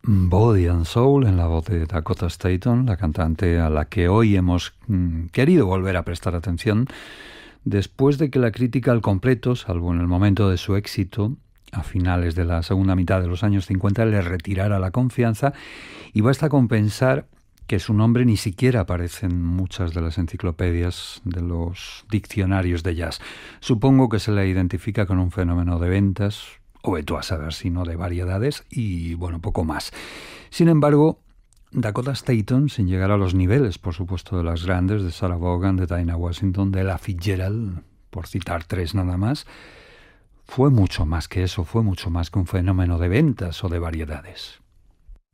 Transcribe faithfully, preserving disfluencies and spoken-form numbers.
Body and Soul en la voz de Dakota Staton, la cantante a la que hoy hemos mm, querido volver a prestar atención después de que la crítica al completo, salvo en el momento de su éxito, a finales de la segunda mitad de los años cincuenta, le retirara la confianza, y basta con pensar que su nombre ni siquiera aparece en muchas de las enciclopedias de los diccionarios de jazz. Supongo que se le identifica con un fenómeno de ventas, o ve tú a saber si no de variedades, y bueno, poco más. Sin embargo, Dakota Staton, sin llegar a los niveles, por supuesto, de las grandes, de Sarah Vaughan, de Dinah Washington, de Ella Fitzgerald, por citar tres nada más, fue mucho más que eso, fue mucho más que un fenómeno de ventas o de variedades.